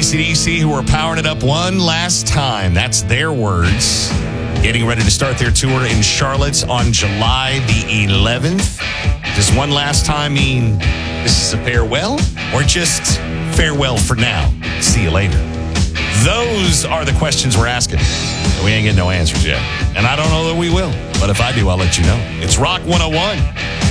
AC/DC, who are powering it up one last time. That's their words. Getting ready to start their tour in Charlotte on July the 11th. Does one last time mean this is a farewell or just farewell for now? See you later. Those are the questions we're asking. We ain't getting no answers yet. And I don't know that we will. But if I do, I'll let you know. It's Rock 101.